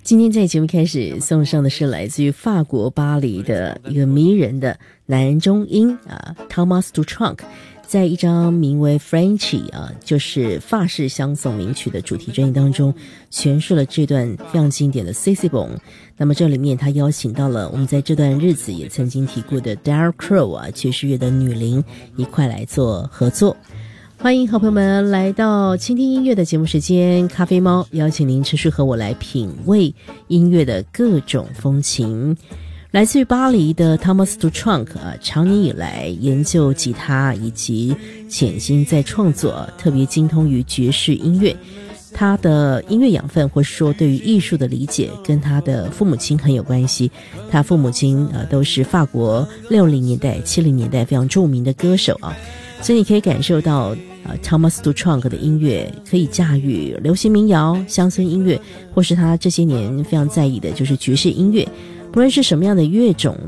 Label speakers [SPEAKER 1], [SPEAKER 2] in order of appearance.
[SPEAKER 1] 今天在节目开始送上的是来自于法国巴黎的一个迷人的男中音Thomas Dutronc， 在一张名为 Frenchy 就是法式香颂名曲的主题专辑当中诠释了这段非常经典的 Cissy Bon。 那么这里面他邀请到了我们在这段日子也曾经提过的 Dara Crow 爵士乐的女伶一块来做合作。欢迎好朋友们来到倾听音乐的节目时间，咖啡猫邀请您持续和我来品味音乐的各种风情。来自于巴黎的 Thomas Dutronc 长年以来研究吉他以及潜心在创作，特别精通于爵士音乐。他的音乐养分或是说对于艺术的理解跟他的父母亲很有关系。他父母亲都是法国60年代70年代非常著名的歌手所以你可以感受到Thomas Dutronc 的音乐可以驾驭流行民谣、乡村音乐，或是他这些年非常在意的就是爵士音乐。不论是什么样的乐种